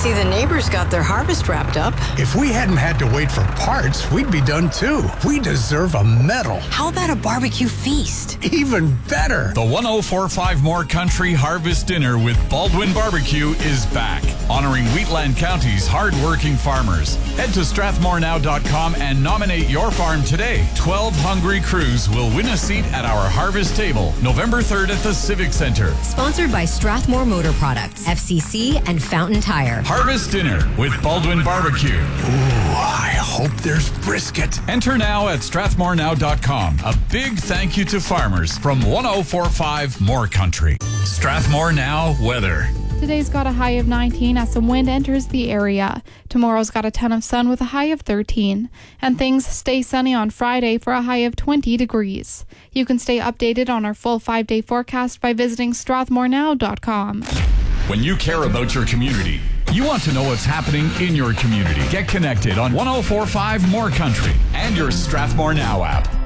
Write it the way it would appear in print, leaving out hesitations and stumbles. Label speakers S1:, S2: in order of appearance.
S1: see the neighbors got their harvest wrapped up.
S2: If we hadn't had to wait for parts, we'd be done too. We deserve a medal.
S1: How about a barbecue feast?
S2: Even better.
S3: The 1045 More Country Harvest Dinner with Baldwin Barbecue is back, honoring Wheatland County's hard-working farmers. Head to strathmorenow.com and nominate your farm today. 12 hungry crews will win a seat at our harvest table November 3rd at the Civic Center.
S4: Sponsored by Strathmore Motor Products, FCC, and Fountain Tire.
S3: Harvest Dinner with Baldwin Barbecue.
S2: Ooh, I hope there's brisket.
S3: Enter now at strathmorenow.com. A big thank you to farmers from 1045 More Country. Strathmore Now weather.
S5: Today's got a high of 19 as some wind enters the area. Tomorrow's got a ton of sun with a high of 13. And things stay sunny on Friday for a high of 20 degrees. You can stay updated on our full 5-day forecast by visiting strathmorenow.com.
S3: When you care about your community, you want to know what's happening in your community. Get connected on 1045 More Country and your Strathmore Now app.